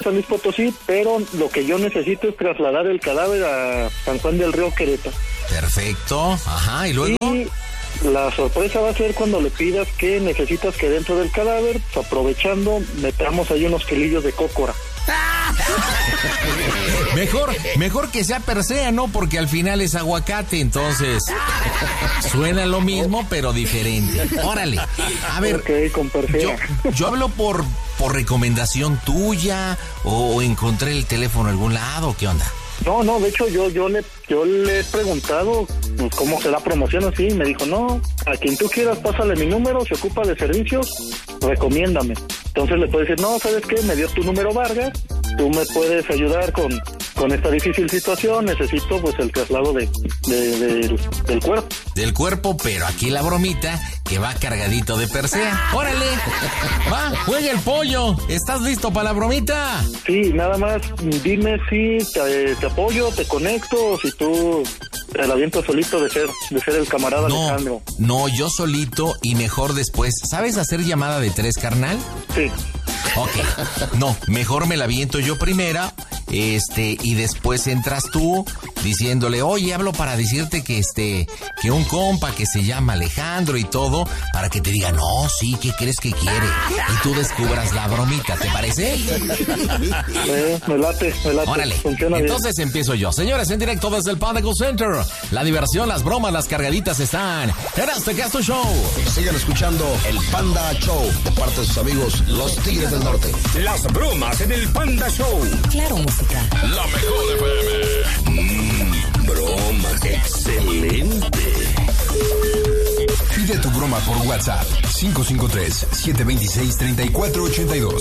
San Luis Potosí, pero lo que yo necesito es trasladar el cadáver a San Juan del Río, Querétaro. Perfecto, ajá, ¿y luego? Y la sorpresa va a ser cuando le pidas que necesitas que dentro del cadáver, pues, aprovechando, metamos ahí unos kilillos de cócora. Mejor que sea Persea, ¿no? Porque al final es aguacate, entonces suena lo mismo, pero diferente. Órale, a ver, Okay, con Persea. yo hablo por recomendación tuya o encontré el teléfono en algún lado, ¿qué onda? No, de hecho yo le he preguntado pues, cómo se da promoción así, y me dijo, no, a quien tú quieras pásale mi número, se ocupa de servicios, recomiéndame. Entonces le puedes decir, no, ¿sabes qué? Me dio tu número Vargas, tú me puedes ayudar con esta difícil situación, necesito pues el traslado del cuerpo. Del cuerpo, pero aquí la bromita que va cargadito de Persea. ¡Órale! ¡Va, juega el pollo! ¿Estás listo para la bromita? Sí, nada más dime si te apoyo, te conecto, o si tú te la avientas solito de ser el camarada Alejandro. No, yo solito y mejor después. ¿Sabes hacer llamada de 3, carnal? Sí. Ok, no, mejor me la aviento yo primera, y después entras tú diciéndole, oye, hablo para decirte que que un compa que se llama Alejandro y todo, para que te diga, no, sí, ¿qué crees que quiere? Y tú descubras la bromita, ¿te parece? Me late. Órale, funciona entonces bien. empiezo yo. Señores, en directo desde el Panda Go Center, la diversión, las bromas, las cargaditas están en este Casto Show. Sigan escuchando el Panda Show de parte de sus amigos Los Tigres del Norte. Las bromas en el Panda Show. Claro, música. La mejor FM. Broma, excelente. Pide tu broma por WhatsApp 553-726-3482.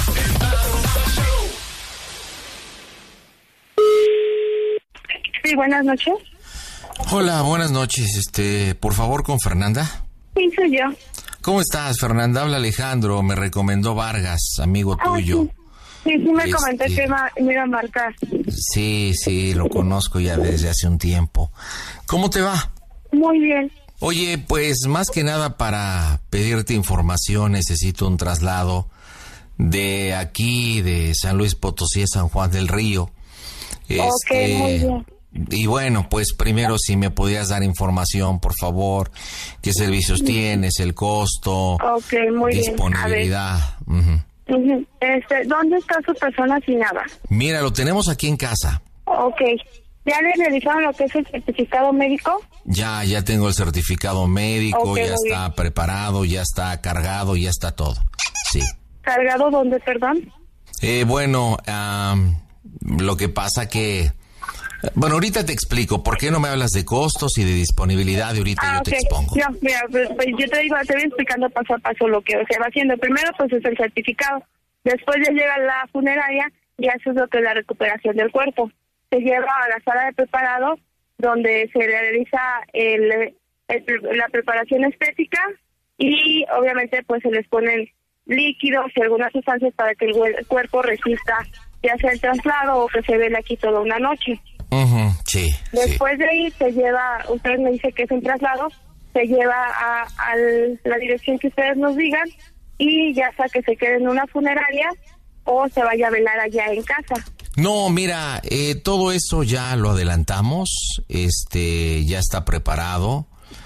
Sí, buenas noches. Hola, buenas noches. Por favor, con Fernanda. Sí, soy yo. ¿Cómo estás, Fernanda? Habla Alejandro, me recomendó Vargas, amigo tuyo. Sí, me comenté que me iba a marcar. Sí, lo conozco ya desde hace un tiempo. ¿Cómo te va? Muy bien. Oye, pues más que nada para pedirte información necesito un traslado de aquí, de San Luis Potosí a San Juan del Río. Ok, muy bien. Y bueno, pues primero si me podías dar información, por favor, qué servicios tienes, el costo, muy disponibilidad. Bien. ¿Dónde está su persona sin nada? Mira, lo tenemos aquí en casa. Ok. ¿Ya le realizaron lo que es el certificado médico? Ya tengo el certificado médico, ya está bien. preparado, ya está cargado, ya está todo. Sí. ¿Cargado dónde, perdón? Bueno, lo que pasa que... Bueno, ahorita te explico. ¿Por qué no me hablas de costos y de disponibilidad? Y ahorita yo te expongo. No, mira, pues yo te voy explicando paso a paso lo que se va haciendo. Primero, pues es el certificado. Después ya llega la funeraria y eso es lo que es la recuperación del cuerpo. Se lleva a la sala de preparado, donde se realiza la preparación estética y obviamente pues se les ponen líquidos y algunas sustancias para que el cuerpo resista ya sea el traslado o que se vele aquí toda una noche. Sí. Después de ahí se lleva, usted me dice que es un traslado, se lleva a la dirección que ustedes nos digan y ya sea que se quede en una funeraria o se vaya a velar allá en casa. No, mira, todo eso ya lo adelantamos, ya está preparado,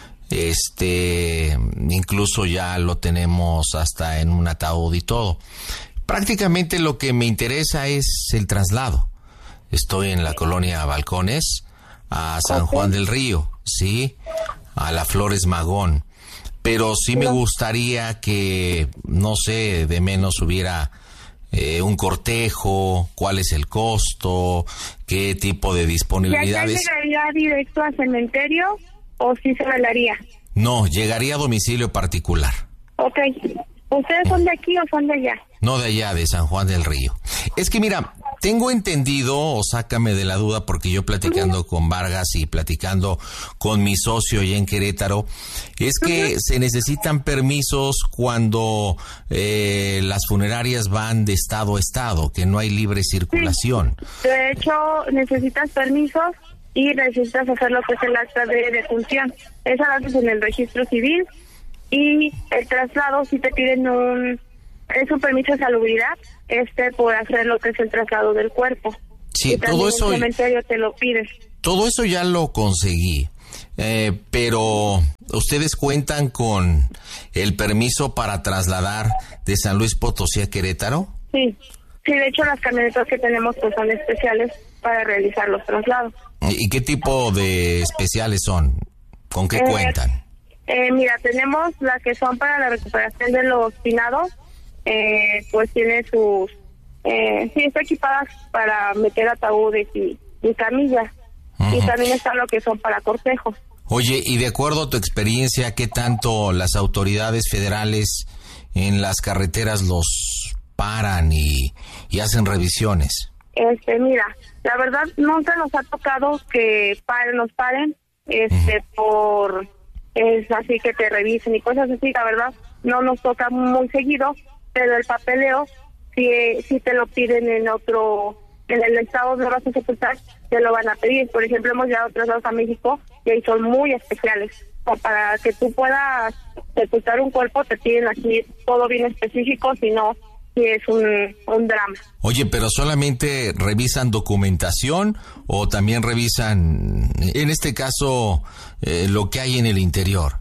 incluso ya lo tenemos hasta en un ataúd y todo. Prácticamente lo que me interesa es el traslado. Estoy en la colonia Balcones, a San Juan del Río, ¿sí? A la Flores Magón. Pero sí me gustaría que, no sé, de menos hubiera un cortejo, cuál es el costo, qué tipo de disponibilidad es. ¿Ya llegaría directo al cementerio o sí se velaría? No, llegaría a domicilio particular. Ok. ¿Ustedes son de aquí o son de allá? No, de allá, de San Juan del Río. Es que mira, tengo entendido, o sácame de la duda, porque yo platicando con Vargas y platicando con mi socio allá en Querétaro, es que se necesitan permisos cuando las funerarias van de estado a estado, que no hay libre circulación. Sí. De hecho, necesitas permisos y necesitas hacer lo que es el acta de defunción. Esa lo haces en el registro civil y el traslado si te piden Es un permiso de salubridad, por hacer lo que es el traslado del cuerpo. Sí, y todo eso. El cementerio te lo pides. Todo eso ya lo conseguí, pero ¿ustedes cuentan con el permiso para trasladar de San Luis Potosí a Querétaro? Sí, de hecho las camionetas que tenemos pues son especiales para realizar los traslados. ¿Y qué tipo de especiales son? ¿Con qué cuentan? Mira, tenemos las que son para la recuperación de los finados, pues tiene sus... sí, está equipadas para meter ataúdes y camillas. Y también está lo que son para cortejos. Oye, y de acuerdo a tu experiencia, ¿qué tanto las autoridades federales en las carreteras los paran y hacen revisiones? Mira, la verdad nunca nos ha tocado que nos paren, por... es así que te revisen y cosas así, la verdad no nos toca muy seguido, pero el papeleo si te lo piden en el estado donde vas a sepultar, te lo van a pedir. Por ejemplo, hemos llevado traslados a México y ahí son muy especiales. O para que tú puedas sepultar un cuerpo, te piden así todo bien específico, si no, si es un drama. Oye, pero ¿solamente revisan documentación o también revisan, en este caso, lo que hay en el interior?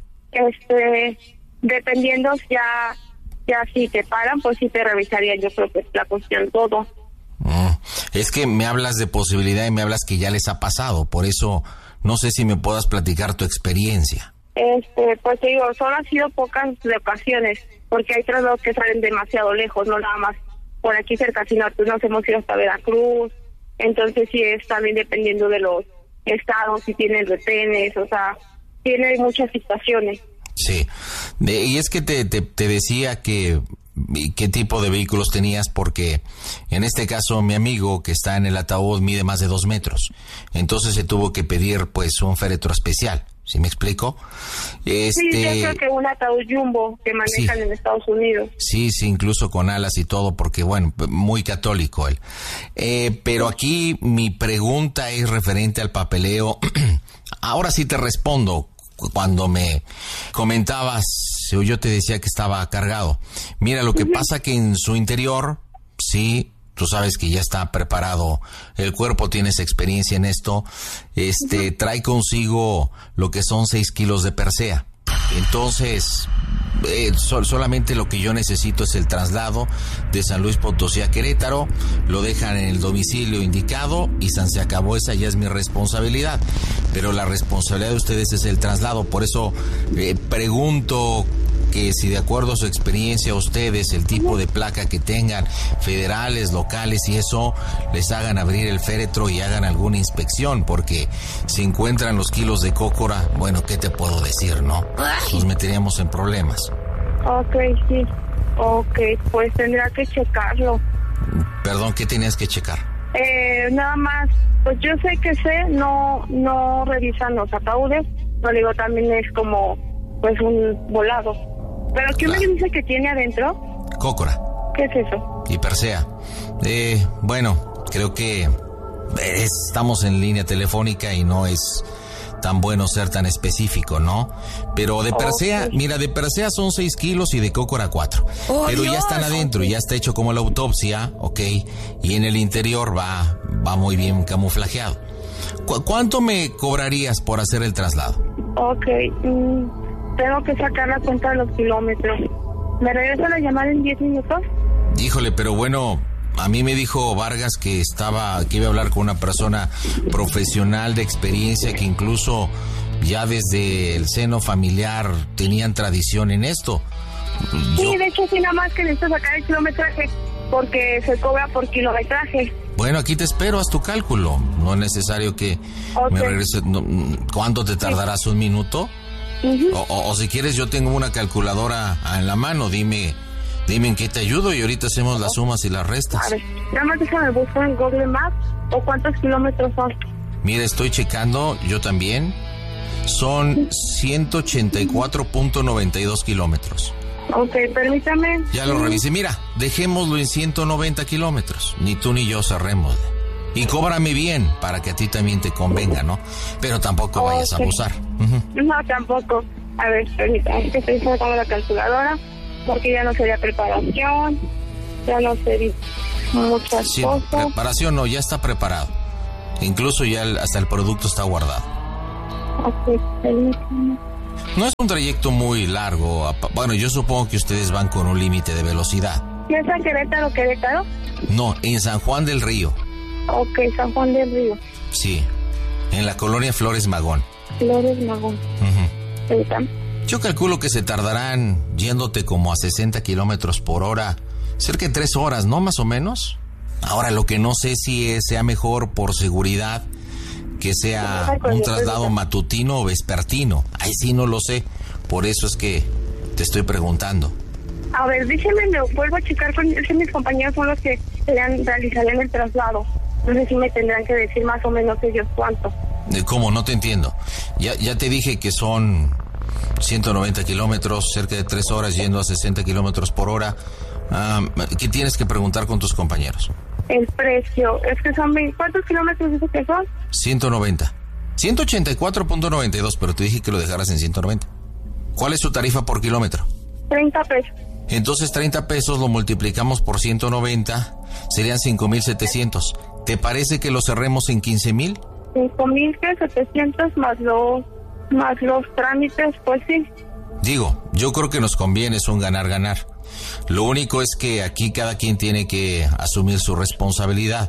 Dependiendo ya si te paran, pues sí te revisarían, yo creo que es la cuestión todo. Es que me hablas de posibilidad y me hablas que ya les ha pasado, por eso no sé si me puedas platicar tu experiencia. Pues te digo, solo han sido pocas de ocasiones, porque hay traslados que salen demasiado lejos, no nada más por aquí cerca, sino nos hemos ido hasta Veracruz, entonces sí es también dependiendo de los estados, si tienen retenes, o sea, tiene muchas situaciones. Sí, y es que te decía que qué tipo de vehículos tenías, porque en este caso mi amigo que está en el ataúd mide más de 2 metros, entonces se tuvo que pedir pues un féretro especial, ¿sí me explico? Sí, yo creo que un ataúd jumbo que manejan en Estados Unidos. Sí, incluso con alas y todo, porque bueno, muy católico él. Pero aquí mi pregunta es referente al papeleo. Ahora sí te respondo. Cuando me comentabas, yo te decía que estaba cargado. Mira, lo que pasa que en su interior, sí, tú sabes que ya está preparado el cuerpo, tienes experiencia en esto, trae consigo lo que son 6 kilos de persea. Entonces, solamente lo que yo necesito es el traslado de San Luis Potosí a Querétaro, lo dejan en el domicilio indicado y se acabó, esa ya es mi responsabilidad, pero la responsabilidad de ustedes es el traslado. Por eso pregunto que si de acuerdo a su experiencia ustedes, el tipo de placa que tengan, federales, locales y eso, les hagan abrir el féretro y hagan alguna inspección, porque si encuentran los kilos de cócora, bueno, ¿qué te puedo decir, no? Nos meteríamos en problemas. Ok, sí. Ok, pues tendrá que checarlo. Perdón, ¿qué tenías que checar? Nada más, pues yo sé que no revisan los ataúdes, no digo, también es como pues un volado. ¿Pero qué me dice que tiene adentro? Cócora. ¿Qué es eso? Y persea. Bueno, creo que estamos en línea telefónica y no es tan bueno ser tan específico, ¿no? Pero de persea, mira, de persea son 6 kilos y de cócora 4. Pero Dios, ya están adentro, ya está hecho como la autopsia, ¿ok? Y en el interior va muy bien camuflajeado. ¿Cuánto me cobrarías por hacer el traslado? Ok, tengo que sacar la cuenta de los kilómetros. ¿Me regresa la llamada en 10 minutos? Híjole, pero bueno, a mí me dijo Vargas que iba a hablar con una persona profesional de experiencia, que incluso ya desde el seno familiar tenían tradición en esto. Sí, de hecho sí, nada más que necesito sacar el kilometraje, porque se cobra por kilometraje. Bueno, aquí te espero, haz tu cálculo. No es necesario que me regreses. ¿Cuánto te tardarás? Sí. ¿1 minuto? O si quieres, yo tengo una calculadora en la mano, dime en qué te ayudo y ahorita hacemos las sumas y las restas. A ver, nada más déjame buscar en Google Maps o cuántos kilómetros son. Mira, estoy checando, yo también. Son 184.92 kilómetros. Ok, permítame. Ya lo revisé. Mira, dejémoslo en 190 kilómetros. Ni tú ni yo cerremos. Y cóbrame bien para que a ti también te convenga, ¿no? Pero tampoco vayas a abusar. No, tampoco. A ver, permítame, que estoy sacando la calculadora. porque ya no sería preparación, ya no sería muchas cosas. Preparación no, ya está preparado. Incluso ya hasta el producto está guardado. Okay. No es un trayecto muy largo. Bueno, yo supongo que ustedes van con un límite de velocidad. ¿Ya es en Querétaro? No, en San Juan del Río. Ok, San Juan del Río. Sí, en la colonia Flores Magón. Flores Magón. Yo calculo que se tardarán yéndote como a 60 kilómetros por hora, cerca de 3 horas, ¿no? Más o menos. Ahora, lo que no sé si sea mejor por seguridad que sea un traslado matutino o vespertino. Ahí sí no lo sé. Por eso es que te estoy preguntando. A ver, dígame, me vuelvo a checar con mis compañeros, son los que realizarían el traslado. No sé si me tendrán que decir más o menos ellos cuánto. ¿Cómo? No te entiendo. Ya te dije que son 190 kilómetros, cerca de 3 horas yendo a 60 kilómetros por hora. ¿Qué tienes que preguntar con tus compañeros? El precio, es que son... ¿Cuántos kilómetros dice que son? 190. 184.92, pero te dije que lo dejaras en 190. ¿Cuál es su tarifa por kilómetro? 30 pesos. Entonces 30 pesos lo multiplicamos por 190, serían 5,700. ¿Te parece que lo cerremos en 15,000? 5,700 más los trámites, pues sí. Digo, yo creo que nos conviene, es un ganar-ganar. Lo único es que aquí cada quien tiene que asumir su responsabilidad.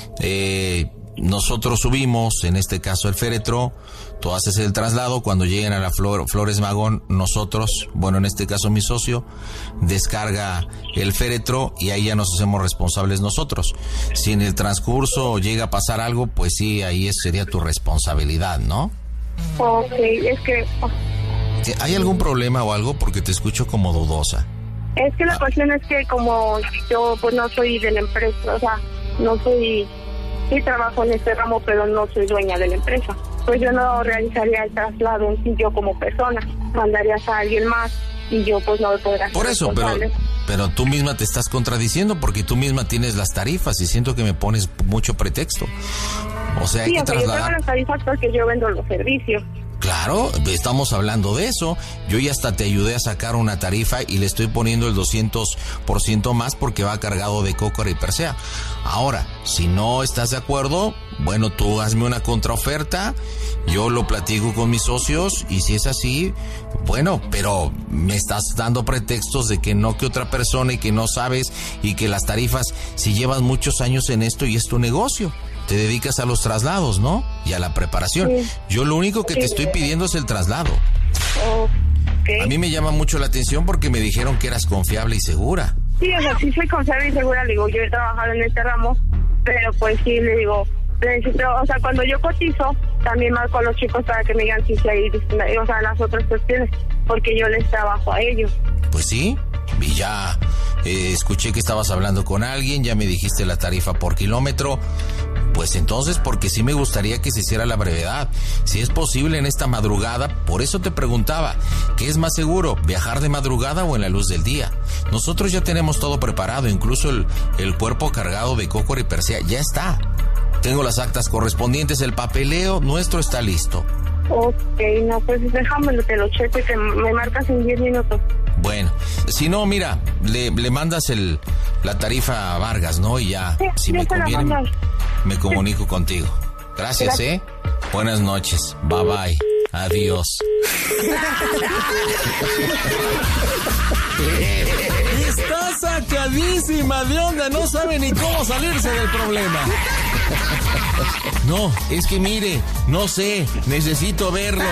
Nosotros subimos, en este caso el féretro, tú haces el traslado, cuando lleguen a la Flores Magón, nosotros, bueno, en este caso mi socio, descarga el féretro y ahí ya nos hacemos responsables nosotros. Si en el transcurso llega a pasar algo, pues sí, ahí sería tu responsabilidad, ¿no? Ok, es que... ¿Hay algún problema o algo? Porque te escucho como dudosa. Es que la cuestión es que como yo pues no soy de la empresa, o sea, no soy... Sí trabajo en este ramo, pero no soy dueña de la empresa. Pues yo no realizaría el traslado en sí yo como persona. Mandarías a alguien más y yo pues no podrá ser. Por eso, pero tú misma te estás contradiciendo porque tú misma tienes las tarifas y siento que me pones mucho pretexto. O sea, hay que trasladar... yo tengo las tarifas porque yo vendo los servicios. Claro, estamos hablando de eso. Yo ya hasta te ayudé a sacar una tarifa y le estoy poniendo el 200% más porque va cargado de cócora y persea. Ahora, si no estás de acuerdo, bueno, tú hazme una contraoferta, yo lo platico con mis socios y si es así, bueno, pero me estás dando pretextos de que no que otra persona y que no sabes y que las tarifas, si llevas muchos años en esto y es tu negocio. Te dedicas a los traslados, ¿no? Y a la preparación. Sí. Yo lo único que te estoy pidiendo es el traslado. Okay. A mí me llama mucho la atención porque me dijeron que eras confiable y segura. Sí, o sea, sí soy confiable y segura. Le digo, yo he trabajado en este ramo, pero pues sí, le digo, necesito, o sea, cuando yo cotizo, también marco a los chicos para que me digan si hay, o sea, las otras cuestiones, porque yo les trabajo a ellos. Pues sí, y ya escuché que estabas hablando con alguien, ya me dijiste la tarifa por kilómetro. Pues entonces, porque sí me gustaría que se hiciera la brevedad. Si es posible en esta madrugada, por eso te preguntaba, ¿qué es más seguro, viajar de madrugada o en la luz del día? Nosotros ya tenemos todo preparado, incluso el cuerpo cargado de cócora y persea, ya está. Tengo las actas correspondientes, el papeleo nuestro está listo. Ok, no, pues déjamelo, te lo checo y te me marcas en 10 minutos. Bueno, si no, mira, le mandas la tarifa a Vargas, ¿no? Y ya, sí, si me conviene, me comunico contigo. Gracias, Gracias. Buenas noches. Bye, bye. Adiós. Está sacadísima de onda, no sabe ni cómo salirse del problema. No, es que mire, no sé, necesito verlo.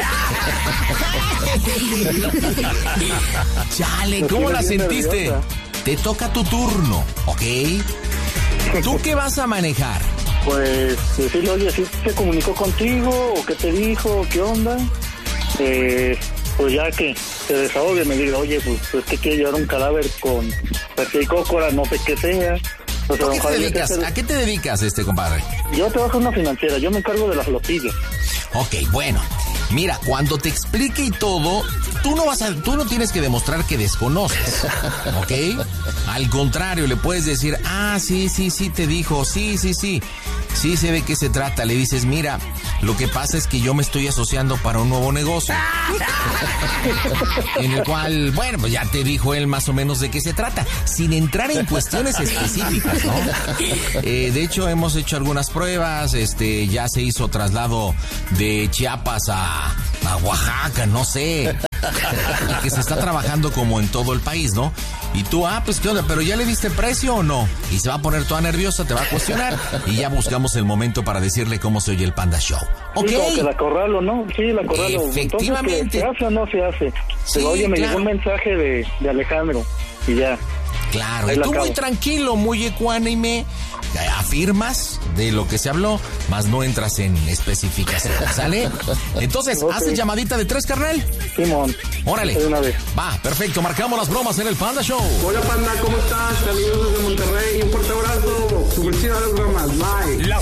Chale, ¿cómo la sentiste? Te toca tu turno, ¿ok? ¿Tú qué vas a manejar? Pues decirle, oye, ¿sí se comunicó contigo? ¿O qué te dijo? ¿Qué onda? Pues ya que se desahogue, me diga, oye, pues es que quiere llevar un cadáver con persea y cócora, no sé qué sea. ¿A qué te dedicas, compadre? Yo trabajo en una financiera, yo me encargo de las flotillas. Ok, bueno, mira, cuando te explique y todo, tú no tienes que demostrar que desconoces, ¿ok? Al contrario, le puedes decir, sí, te dijo, sí. sí sé de qué se trata. Le dices, mira, lo que pasa es que yo me estoy asociando para un nuevo negocio. En el cual, bueno, pues ya te dijo él más o menos de qué se trata, sin entrar en cuestiones específicas, ¿no? De hecho, hemos hecho algunas pruebas, ya se hizo traslado de Chiapas a Oaxaca, no sé. Y que se está trabajando como en todo el país, ¿no? Y tú, pues qué onda, pero ¿ya le diste precio o no? Y se va a poner toda nerviosa, te va a cuestionar, y ya buscamos el momento para decirle cómo se oye el Panda Show. ¿Ok? Sí, como que la acorralo, ¿no? Sí, la acorralo. Efectivamente. Entonces, ¿se hace o no se hace? Sí, Pero, oye, me claro. llegó un mensaje de Alejandro, y ya. Claro, Ahí y la tú muy acabo. tranquilo, muy ecuánime, afirmas de lo que se habló, más no entras en especificaciones, ¿sale? Entonces, Ok. ¿haces llamadita de 3, carnal? Simón. Órale. De una vez. Va, perfecto, marcamos las bromas en el Panda Show. Hola Panda, ¿cómo estás? Saludos desde Monterrey, un fuerte abrazo. Super chidas las bromas, bye.